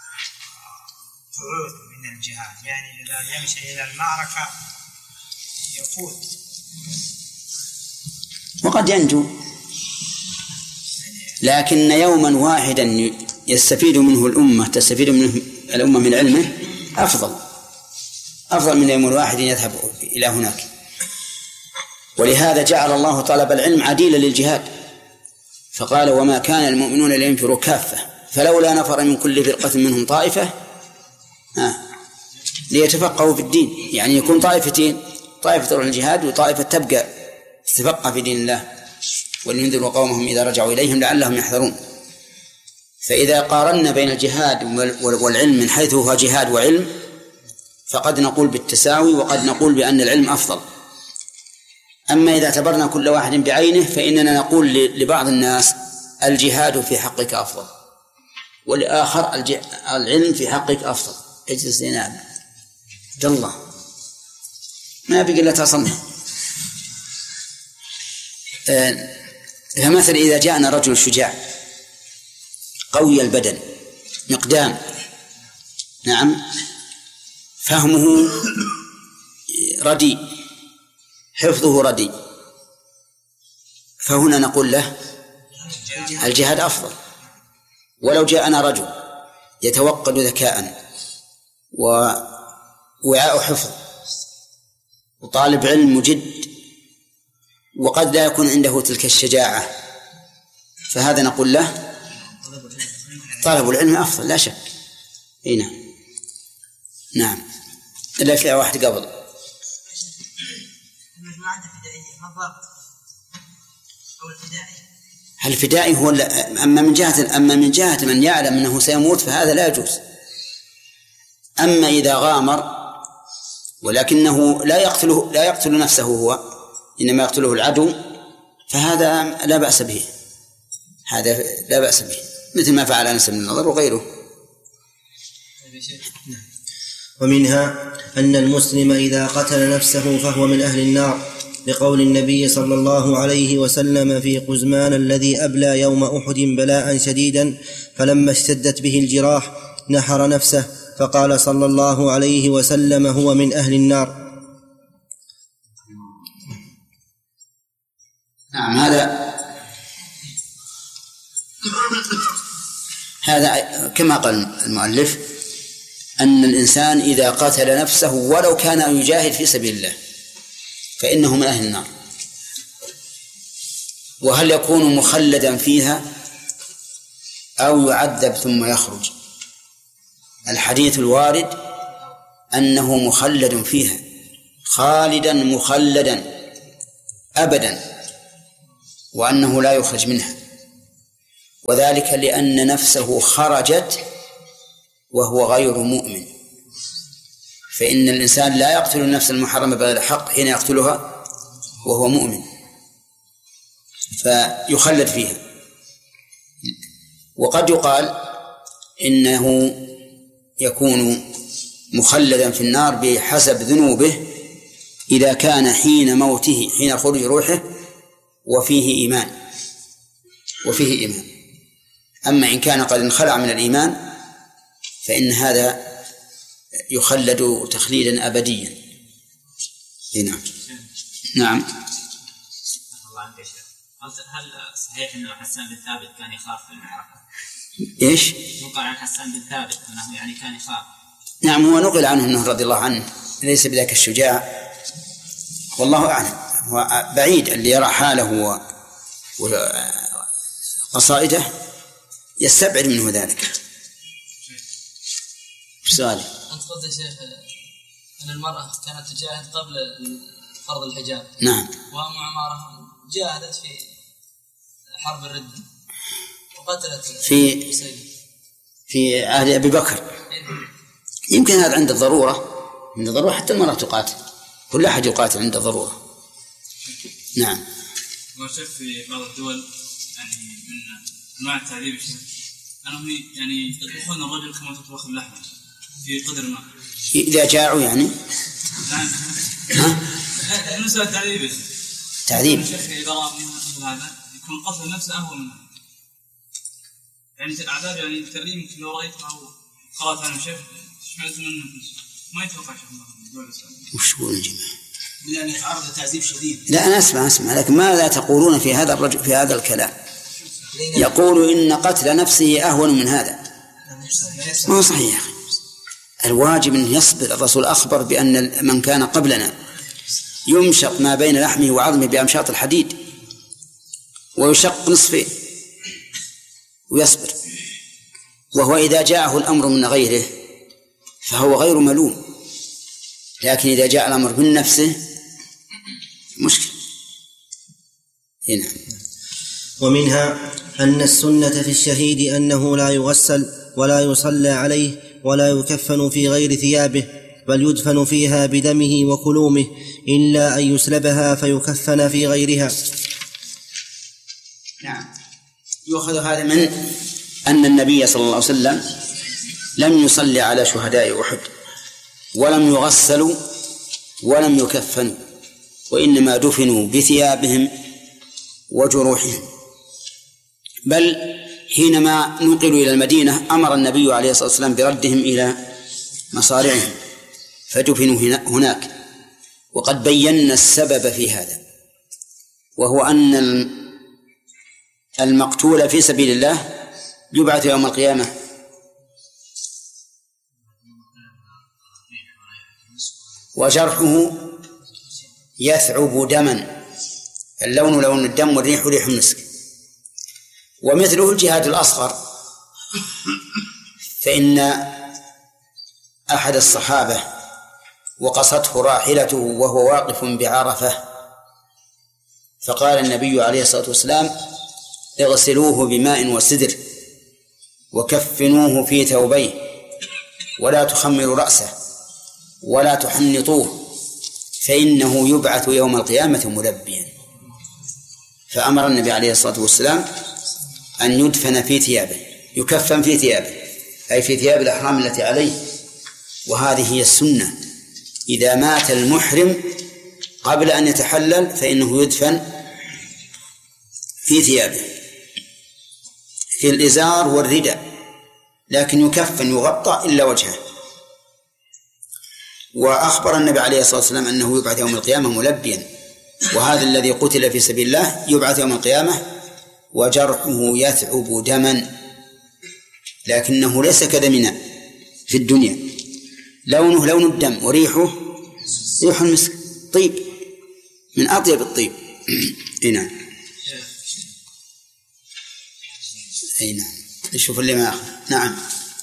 قعود من الجهاد؟ يعني إذا يمشي إلى المعركة يفوت وقد ينجو، لكن يوما واحدا يستفيد منه الأمة تستفيد منه الأمة من علمه أفضل أفضل من يوم واحد يذهب إلى هناك. ولهذا جعل الله طلب العلم عديلا للجهاد، فقال وما كان المؤمنون لينفروا كافة فلولا نفر من كل فرقة منهم طائفة آه. ليتفقهوا في الدين، يعني يكون طائفتين، طائفة تروح الجهاد وطائفة تبقى تتفقه في دين الله ولينذروا قومهم إذا رجعوا إليهم لعلهم يحذرون. فإذا قارنا بين الجهاد والعلم من حيث هو جهاد وعلم فقد نقول بالتساوي وقد نقول بأن العلم أفضل. أما إذا اعتبرنا كل واحد بعينه فإننا نقول لبعض الناس الجهاد في حقك أفضل والآخر العلم في حقك أفضل. اجلس لنام الله ما بقي إلا تصنع. فمثلا إذا جاءنا رجل شجاع قوي البدن مقدام، نعم، فهمه رديء، حفظه رديء، فهنا نقول له الجهاد أفضل. ولو جاءنا رجل يتوقد ذكاء ووعاء حفظ وطالب علم مجد وقد لا يكون عنده تلك الشجاعة، فهذا نقول له طلب العلم أفضل لا شك. هنا نعم، إلا في واحد قبل هل الفدائي هو أما من جهة أما من جهة من يعلم أنه سيموت فهذا لا يجوز. أما إذا غامر ولكنه لا يقتله لا يقتل نفسه هو إنما يقتله العدو فهذا لا بأس به، هذا لا بأس به مثل ما فعل أنس بن النضر وغيره. ومنها أن المسلم إذا قتل نفسه فهو من أهل النار، لقول النبي صلى الله عليه وسلم في قزمان الذي أبلى يوم أحد بلاء شديدا فلما اشتدت به الجراح نحر نفسه فقال صلى الله عليه وسلم هو من أهل النار. نعم، هذا هذا كما قال المؤلف أن الإنسان إذا قتل نفسه ولو كان يجاهد في سبيل الله فإنه من أهل النار. وهل يكون مخلدا فيها أو يعذب ثم يخرج؟ الحديث الوارد أنه مخلد فيها، خالدا مخلدا أبدا، وأنه لا يخرج منها، وذلك لأن نفسه خرجت وهو غير مؤمن، فإن الإنسان لا يقتل النفس المحرمة بغير حق حين يقتلها وهو مؤمن فيخلد فيها. وقد يقال إنه يكون مخلدا في النار بحسب ذنوبه إذا كان حين موته حين خروج روحه وفيه إيمان وفيه إيمان أما إن كان قد انخلع من الإيمان فإن هذا يخلد تخليدا أبديا. نعم نعم. هل صحيح أنه حسان بن ثابت كان يخاف في المعركة؟ إيش؟ نقل عن حسان بن ثابت أنه يعني كان يخاف. نعم هو نقل عنه أنه رضي الله عنه ليس بذاك الشجاع، والله أعلم. هو بعيد اللي يرى حاله وقصائده يستبعد منه ذلك. سؤالي أنت قلت يا شيخ أن المرأة كانت تجاهد قبل فرض الحجاب. نعم. وأم عمارة جاهدت في حرب الردة وقتلت في في عهد أبي بكر. يمكن هذا عند الضرورة، عند الضرورة حتى المرأة تقاتل، كل أحد يقاتل عند الضرورة. نعم. ما شاف في بعض الدول يعني من أنواع التعذيب أنهم يعني يطبخون الرجل كما تطبخ اللحمة في قدر ما إذا جاعوا يعني. ها؟ المسألة تعذيب. تعذيب. إذا رأى من هذا يكون قتل نفسه أهون منه. يعني الأعذاب يعني التعذيب يمكن لو رأيت أو قرأت عن الشيخ شمعت منه ما يتوقع شيء من الدول الإسلامية. وش هو الجماعة؟ لأن يتعرض لتعذيب شديد. لا أنا أسمع أسمع لكن ماذا تقولون في هذا الرجل في هذا الكلام؟ يقول إن قتل نفسه أهون من هذا. ما هو صحيح يا أخي. الواجب أن يصبر. الرسول أخبر بأن من كان قبلنا يمشط ما بين لحمه وعظمه بأمشاط الحديد ويشق نصفه ويصبر، وهو إذا جاءه الأمر من غيره فهو غير ملوم، لكن إذا جاء الأمر من نفسه مشكل. هنا. ومنها أن السنة في الشهيد أنه لا يغسل ولا يصلى عليه ولا يكفن في غير ثيابه، بل يدفن فيها بدمه وكلومه، إلا أن يسلبها فيكفن في غيرها. نعم. يؤخذ هذا من أن النبي صلى الله عليه وسلم لم يصلي على شهداء أحد ولم يغسلوا ولم يكفنوا، وإنما دفنوا بثيابهم وجروحهم. بل حينما نقلوا إلى المدينة أمر النبي عليه الصلاة والسلام بردهم إلى مصارعهم فدفنوا هناك. وقد بينا السبب في هذا، وهو أن المقتول في سبيل الله يبعث يوم القيامة وجرحه يثعب دما، اللون لون الدم والريح ريح المسك. ومثله الجهاد الأصغر، فإن أحد الصحابة وقصته راحلته وهو واقف بعرفة، فقال النبي عليه الصلاة والسلام اغسلوه بماء وسدر وكفنوه في ثوبيه ولا تخمروا رأسه ولا تحنطوه فإنه يبعث يوم القيامة ملبيا. فأمر النبي عليه الصلاة والسلام أن يدفن في ثيابه، يكفن في ثيابه أي في ثياب الأحرام التي عليه. وهذه هي السنة، إذا مات المحرم قبل أن يتحلل فإنه يدفن في ثيابه في الإزار والرداء، لكن يكفن يغطى إلا وجهه. وأخبر النبي عليه الصلاة والسلام أنه يبعث يوم القيامة ملبيا، وهذا الذي قتل في سبيل الله يبعث يوم القيامة وجرحه يثعب دما، لكنه ليس كدمنا في الدنيا، لونه لون الدم وريحه ريح المسك، طيب من أطيب الطيب. هنا أي نعم. نشوف اللي ما أخذ. نعم.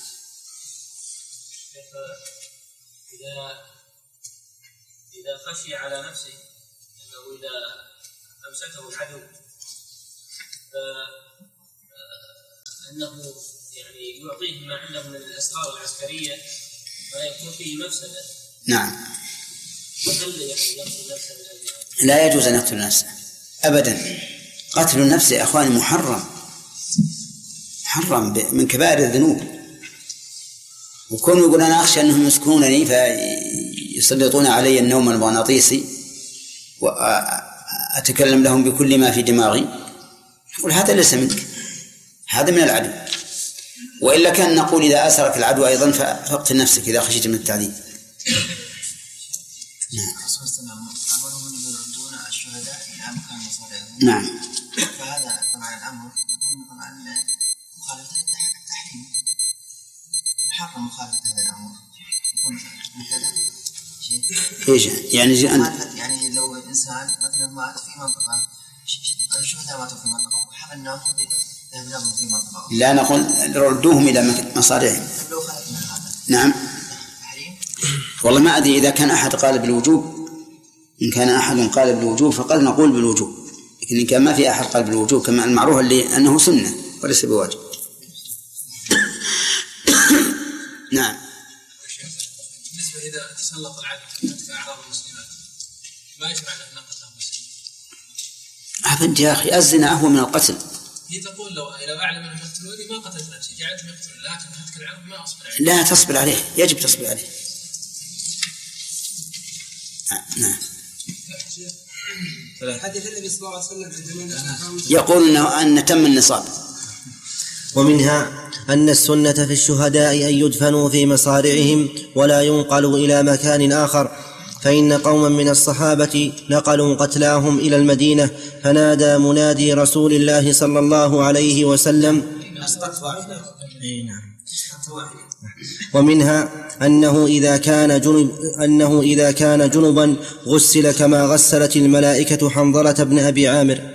إذا إذا خشي على نفسه أنه إذا أمسكه العدو أنه يعني يعطيه ما عنده من الأسرار العسكرية ولا يكون فيه مفسدة. نعم. وهل يعني يقتل نفسه؟ لا يجوز أن يقتل نفسه أبدا. قتل النفس يا أخواني محرم محرم من كبائر الذنوب. وكونوا يقول أنا أخشى أنهم يسكنونني فيسلطون علي النوم المغناطيسي وأتكلم لهم بكل ما في دماغي، يقول هذا ليس منك، هذا من العدو. وإلا كان نقول إذا أسرك العدو أيضا فاقتل نفسك إذا خشيت من التعذيب. نعم. فهذا طبعا الأمر طبعا مخالفة التحريم، حق مخالفة هذا الأمر يكون إيش يعني يعني لو إنسان مثلا مات في منطقة، الشهداء ماتوا في منطقة وحق الناس ذهبوا في منطقة، لا نقول ردوهم إلى مصارعهم. لو خالفنا هذا نعم. والله ما أدري إذا كان أحد قال بالوجوب، إن كان أحد قال بالوجوب فقد نقول بالوجوب، لكن إن كان ما في أحد قال بالوجوب كما المعروف اللي أنه سنة وليس بواجب. نعم. بالنسبة إذا تسلط العدو في أعراض المسلمات ما يشرع له نقتل المسلمين؟ أبد يا أخي، الزنا أهون من القتل. هي تقول لو لو أعلم أنهم يقتلوني ما قتلت نفسي، جعلتهم يقتلون، لكن هتك العرض ما أصبر عليه. لا تصبر عليه، يجب تصبر عليه. نعم. حديث النبي صلى الله عليه وسلم في زمان يقول إنه أن تم النصاب. ومنها أن السنة في الشهداء أن يدفنوا في مصارعهم ولا ينقلوا إلى مكان آخر، فإن قوما من الصحابة نقلوا قتلاهم إلى المدينة فنادى منادي رسول الله صلى الله عليه وسلم. ومنها أنه إذا كان جنب أنه إذا كان جنبا غسل كما غسلت الملائكة حنظلة بن أبي عامر.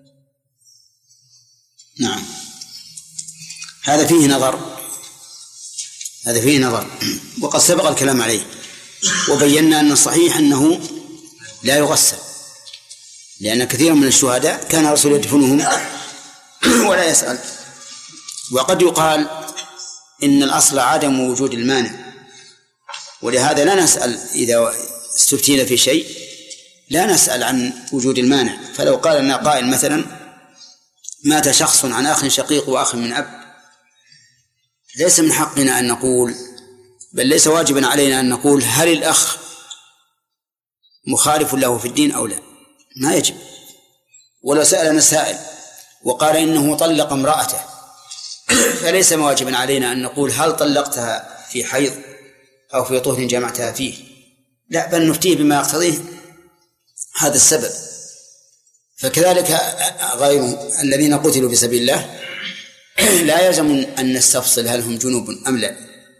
نعم. هذا فيه نظر هذا فيه نظر وقد سبق الكلام عليه، وبينا أن الصحيح أنه لا يغسل، لأن كثير من الشهداء كان الرسول يدفنهم ولا يسأل. وقد يقال إن الأصل عدم وجود المانع، ولهذا لا نسأل إذا استفتينا في شيء، لا نسأل عن وجود المانع. فلو قال لنا قائل مثلا مات شخص عن أخ شقيق وأخ من أب، ليس من حقنا أن نقول، بل ليس واجبا علينا أن نقول هل الأخ مخالف له في الدين أو لا، ما يجب. ولو سألنا سائل وقال إنه طلق امرأته، فليس واجبا علينا أن نقول هل طلقتها في حيض أو في طهر جمعتها فيه، لا، بل نفتيه بما يقتضيه هذا السبب. فكذلك غير الذين قتلوا في سبيل الله لا يلزم أن نستفصل هل هم جنوب أم لا،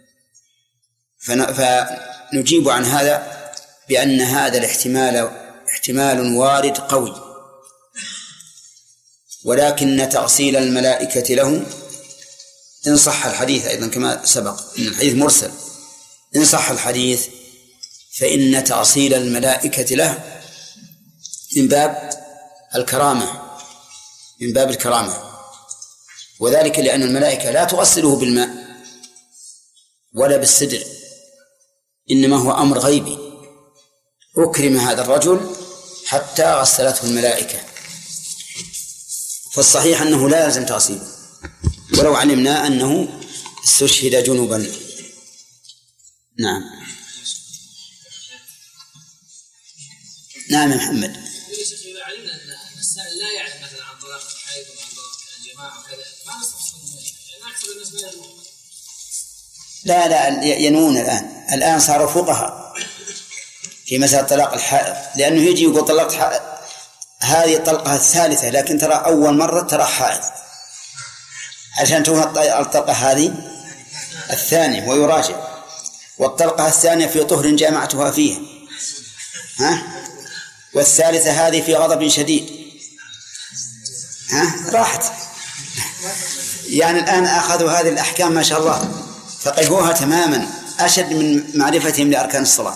فنجيب عن هذا بأن هذا الاحتمال احتمال وارد قوي، ولكن تغسيل الملائكة له إن صح الحديث أيضا كما سبق إن الحديث مرسل، إن صح الحديث فإن تغسيل الملائكة له من باب الكرامة من باب الكرامة وذلك لأن الملائكة لا تغسله بالماء ولا بالسدر، إنما هو أمر غيبي. أكرم هذا الرجل حتى غسلته الملائكة، فالصحيح أنه لا يلزم تغسيله ولو علمنا أنه استشهد جنوبا. نعم. نعم يا محمد. إذا علمنا أن السائل لا يعلم مثلا عن طلاق الحيض وعن طلاق الجماعة وكذا ما نستفسر يعني أكثر الناس ما يعلمون. لا لا ينوون الآن الآن صاروا فقهاء في مسألة طلاق الحائض، لأنه يجي يقول طلقت حائض هذه الطلقة الثالثة، لكن ترى أول مرة ترى حائض عشان تكون الطلقة هذه الثانية ويراجع، والطلقة الثانية في طهر جامعتها فيه، ها، والثالثة هذه في غضب شديد، ها، راحت. يعني الآن أخذوا هذه الأحكام ما شاء الله فقهوها تماما أشد من معرفتهم لأركان الصلاة.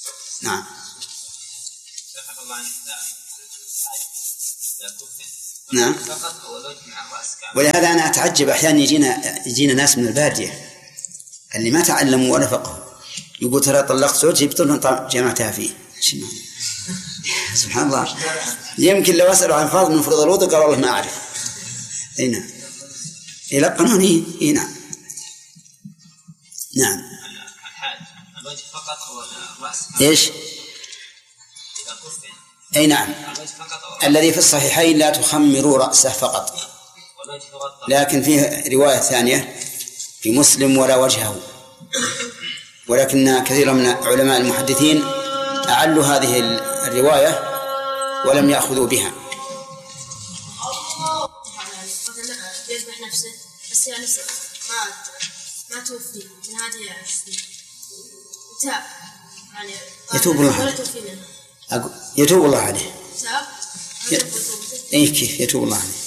نعم. نعم. ولهذا أنا أتعجب أحيانا يجينا يجينا ناس من البادية اللي ما تعلموا ولا فقهوا يقول ترى طلقت زوجي بطلنا جمعتها فيه. سبحان الله. يمكن لو أسألوا عن فرض من فروض الوضوء قال والله ما أعرف. هنا إلى قانوني هنا. نعم. الوجه فقط أو الرأس؟ إيش؟ أي نعم. الذي في الصحيحين لا تخمروا رأسه فقط، لكن فيه رواية ثانية في مسلم ولا وجهه، ولكن كثير من علماء المحدثين أعلوا هذه الرواية ولم يأخذوا بها. يذبح نفسه بس يعني ما ما توفي من هذه السنين تاب يعني يتوب الله عليه. يتوب الله عليه. تاب إيه كيف يتوب الله عليه.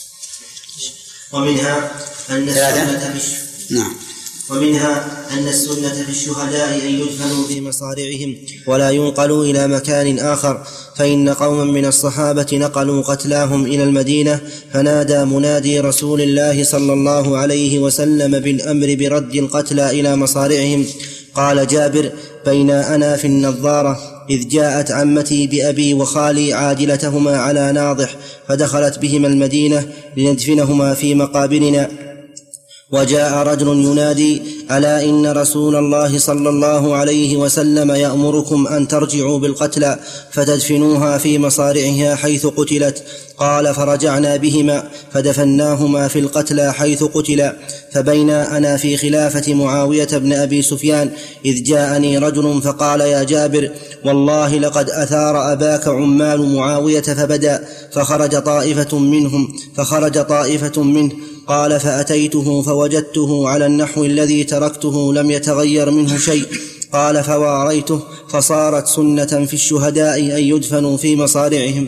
ومنها أن السنة في نعم. ومنها أن السنة في الشهداء أن يدفنوا في مصارعهم ولا ينقلوا إلى مكان آخر، فإن قوما من الصحابة نقلوا قتلاهم إلى المدينة فنادى منادي رسول الله صلى الله عليه وسلم بالأمر برد القتلى إلى مصارعهم. قال جابر: بين أنا في النظارة إذ جاءت عمتي بأبي وخالي عاجلتهما على ناضح فدخلت بهما المدينة لندفنهما في مقابرنا، وجاء رجل ينادي: ألا إن رسول الله صلى الله عليه وسلم يأمركم أن ترجعوا بالقتلى فتدفنوها في مصارعها حيث قتلت. قال: فرجعنا بهما فدفناهما في القتلى حيث قتلا. فبينا أنا في خلافة معاوية بن أبي سفيان إذ جاءني رجل فقال: يا جابر والله لقد أثار أباك عمال معاوية فبدأ فخرج طائفة منهم فخرج طائفة منه. قال: فأتيته فوجدته على النحو الذي تركته لم يتغير منه شيء. قال: فواريته فصارت سنة في الشهداء أن يدفنوا في مصارعهم.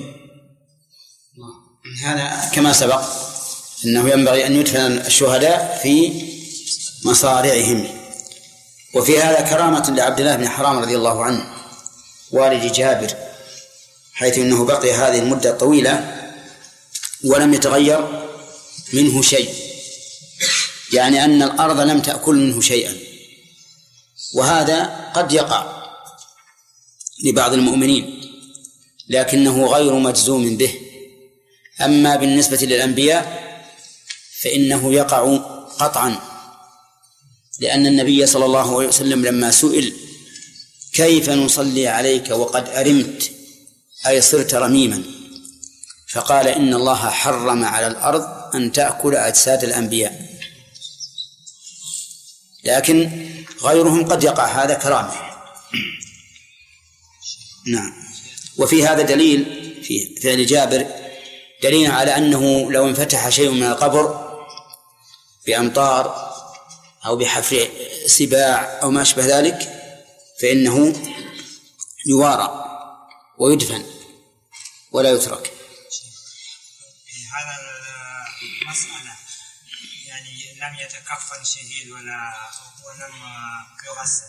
هذا كما سبق أنه ينبغي أن يدفن الشهداء في مصارعهم. وفي هذا كرامة لعبد الله بن حرام رضي الله عنه والد جابر، حيث أنه بقي هذه المدة الطويلة ولم يتغير منه شيء، يعني أن الأرض لم تأكل منه شيئا. وهذا قد يقع لبعض المؤمنين لكنه غير مجزوم به. أما بالنسبة للأنبياء فإنه يقع قطعا، لأن النبي صلى الله عليه وسلم لما سئل: كيف نصلي عليك وقد أرمت أي صرت رميما؟ فقال: إن الله حرم على الأرض أن تأكل أجساد الأنبياء. لكن غيرهم قد يقع هذا كرامة. نعم. وفي هذا دليل في فعل جابر دليل على أنه لو انفتح شيء من القبر بأمطار أو بحفر سباع أو ما أشبه ذلك فإنه يوارى ويدفن ولا يترك. هذا المسألة يعني لم يتكفن شهيد ولا ولم يغسل،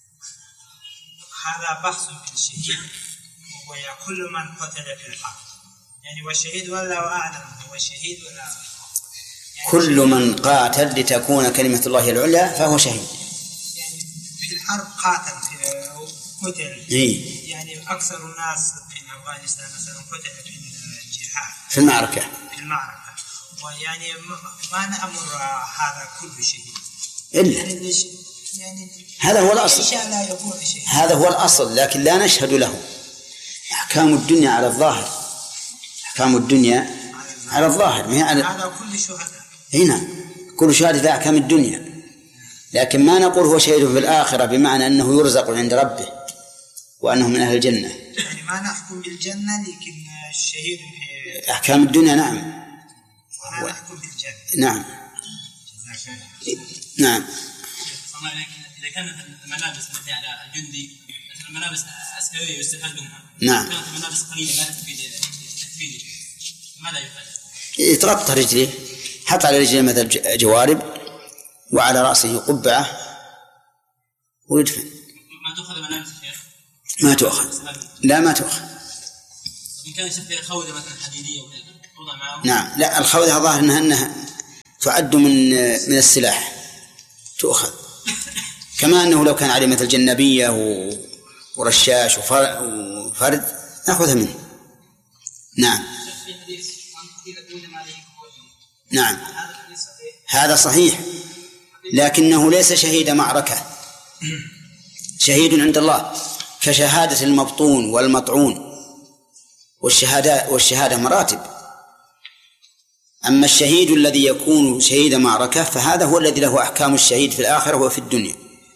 هذا بحث في الشهيد وهي كل من قتل في الحرب، يعني والشهيد ولا أعلم هو شهيد ولا يعني كل من قاتل لتكون كلمة الله العليا فهو شهيد. يعني في الحرب قاتل قتل إيه؟ يعني أكثر الناس في أفغانستان مثلا قتل في الجهاد في المعركة في المعركة ويعني ما نأمر هذا كل شيء إلا يعني هذا هو الأصل. لا يكون شيء. هذا هو الأصل، لكن لا نشهد له. أحكام الدنيا على الظاهر، أحكام الدنيا على الظاهر ما هي على هذا كل شهداء. هنا كل شهادة في أحكام الدنيا، لكن ما نقول هو شهيد في الآخرة بمعنى أنه يرزق عند ربه وأنه من أهل الجنة. يعني ما نحكم بالجنة لكن الشهيد في أحكام الدنيا. نعم. ولا نحكم بالجنة. نعم. نعم. إذا كانت الملابس التي على الجندي الملابس عسكرية يستفاد منها، نعم. كانت الملابس قليلة لا تفيد تفيد ماذا يفعل؟ يتغطى رجليه، حط على رجليه مثل جوارب وعلى رأسه قبعة ويدفن. ما تأخذ الملابس يا شيخ؟ ما تأخذ. لا ما تأخذ. إن كان شيخ خوذة مثلا حديدية نعم. لا الخوذة ظاهر أنها, أنها تعد من من السلاح تؤخذ، كما أنه لو كان عليه مثل جنبية ورشاش وفرد نأخذها منه. نعم نعم هذا صحيح، لكنه ليس شهيد معركة، شهيد عند الله كشهادة المبطون والمطعون، والشهادة والشهادة مراتب. أما الشهيد الذي يكون شهيد معركة فهذا هو الذي له أحكام الشهيد في الآخرة وفي الدنيا.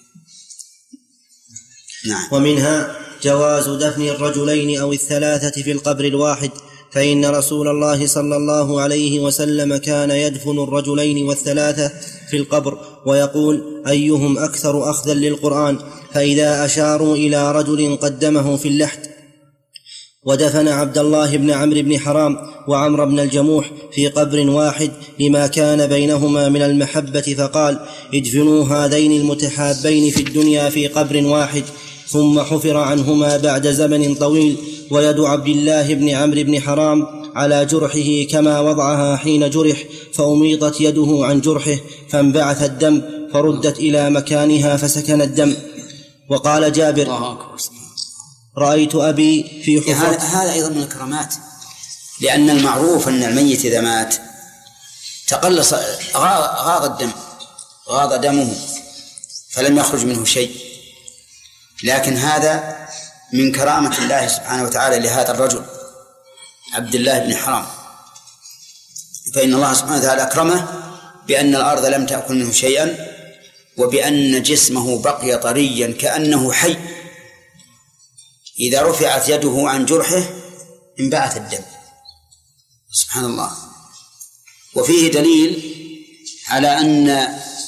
نعم. ومنها جواز دفن الرجلين أو الثلاثة في القبر الواحد، فإن رسول الله صلى الله عليه وسلم كان يدفن الرجلين والثلاثة في القبر ويقول أيهم أكثر أخذا للقرآن، فإذا أشاروا إلى رجل قدمه في اللحد. ودفن عبد الله بن عمرو بن حرام وعمر بن الجموح في قبر واحد لما كان بينهما من المحبة، فقال ادفنوا هذين المتحابين في الدنيا في قبر واحد. ثم حفر عنهما بعد زمن طويل، ويد عبد الله بن عمرو بن حرام على جرحه كما وضعها حين جرح، فأميطت يده عن جرحه فانبعث الدم فردت إلى مكانها فسكن الدم. وقال جابر رأيت أبي في حفرة. هذا أيضا من الكرامات، لأن المعروف أن الميت إذا مات تقلص غاض الدم غاض دمه فلم يخرج منه شيء، لكن هذا من كرامة الله سبحانه وتعالى لهذا الرجل عبد الله بن حرام، فإن الله سبحانه وتعالى أكرمه بأن الأرض لم تأكل منه شيئا، وبأن جسمه بقي طريا كأنه حي، إذا رفعت يده عن جرحه انبعث الدم. سبحان الله. وفيه دليل على أن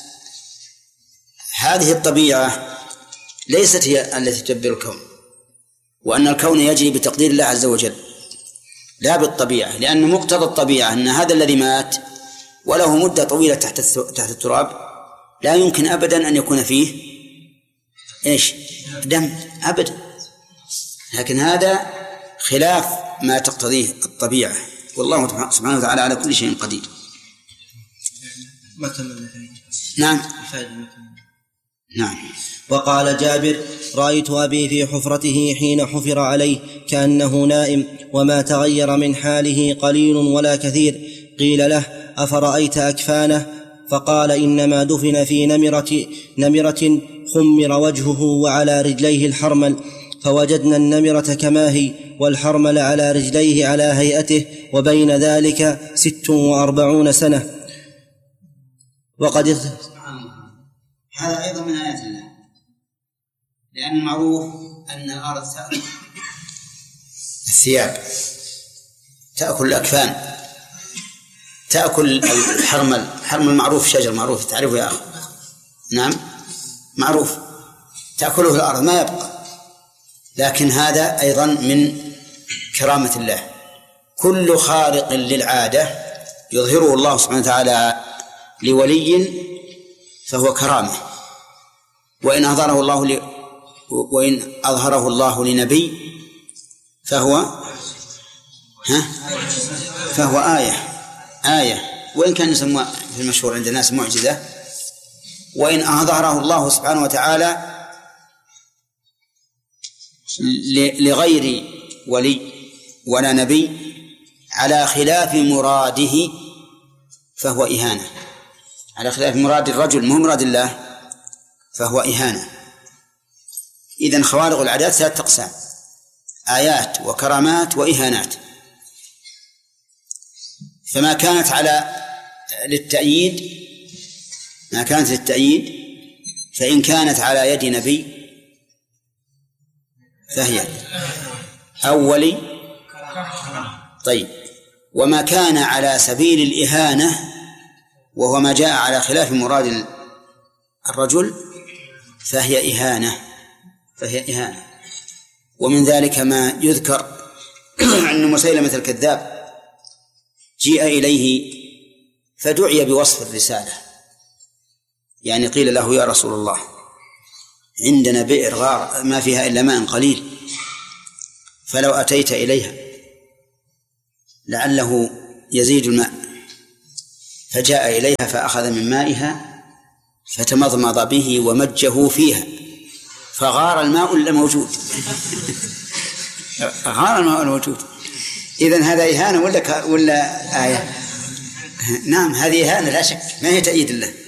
هذه الطبيعة ليست هي التي تدبر الكون، وأن الكون يجري بتقدير الله عز وجل لا بالطبيعة، لأن مقتضى الطبيعة أن هذا الذي مات وله مدة طويلة تحت تحت التراب لا يمكن أبدا أن يكون فيه إيش دم أبدا، لكن هذا خلاف ما تقتضيه الطبيعة، والله سبحانه وتعالى على كل شيء قدير. نعم نعم. وقال جابر رأيت أبي في حفرته حين حفر عليه كأنه نائم، وما تغير من حاله قليل ولا كثير. قيل له أفرأيت أكفانه؟ فقال إنما دفن في نمرة, نمرة خمر وجهه وعلى رجليه الحرمل، فوجدنا النمرة كما هي والحرمل على رجليه على هيئته، وبين ذلك ست وأربعون سنة. وقد هذا أيضا من آيات الله، لأن المعروف أن الأرض تأكل الثياب، تأكل الأكفان، تأكل الحرمل. الحرمل معروف، شجر معروف تعرفه يا أخي. نعم معروف، تأكله الأرض ما يبقى. لكن هذا أيضا من كرامة الله، كل خارق للعادة يظهره الله سبحانه وتعالى لولي فهو كرامة، وإن أظهره الله ل... وإن أظهره الله لنبي فهو ها فهو آية آية وإن كان يسمى في المشهور عند الناس معجزة. وإن أظهره الله سبحانه وتعالى لغير ولي ولا نبي على خلاف مراده فهو إهانة، على خلاف مراد الرجل مو مراد الله فهو إهانة. إذن خوارق العادات ثلاثة أقسام: آيات وكرامات وإهانات. فما كانت على للتأييد ما كانت للتأييد فإن كانت على يد نبي فهي أولي. طيب، وما كان على سبيل الإهانة وهو ما جاء على خلاف مراد الرجل فهي إهانة فهي إهانة. ومن ذلك ما يذكر أن مسيلمة الكذاب جيء إليه فدعي بوصف الرسالة، يعني قيل له: يا رسول الله، عندنا بئر غار ما فيها إلا ماء قليل، فلو أتيت إليها لعله يزيد الماء، فجاء إليها فأخذ من مائها فتمضمض به ومجه فيها فغار الماء الموجود. غار الماء الموجود. إذن هذا إهانة ولا ولا آية؟ نعم هذه إهانة لا شك، ما هي تأييد الله.